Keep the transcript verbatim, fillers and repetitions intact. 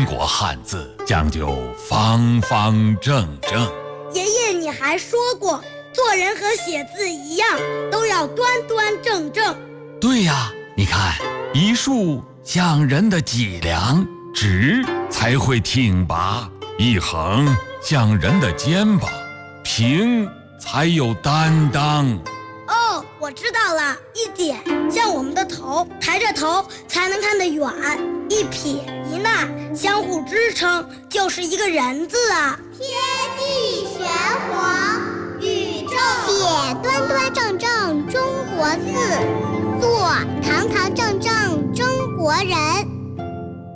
国汉字讲究方方正正。 爷爷，你还说过，做人和写字一样，都要端端正正。 对呀，你看，一竖像人的脊梁，直才会挺拔；一横像人的肩膀，平才有担当。 哦，我知道了，一点像我们的头，抬着头才能看得远；一撇一捺相互支撑，就是一个人字啊。 天地玄黄，宇宙写端端正正中国字，做堂堂正正中国人。